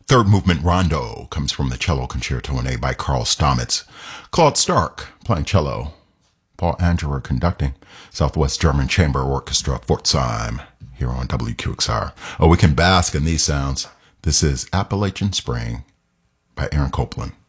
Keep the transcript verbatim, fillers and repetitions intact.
Third movement rondo comes from the cello concerto in A by Carl Stamitz. Claude Stark playing cello. Paul Angerer conducting. Southwest German Chamber Orchestra, Pforzheim, here on W Q X R. Oh, we can bask in these sounds. This is Appalachian Spring by Aaron Copland.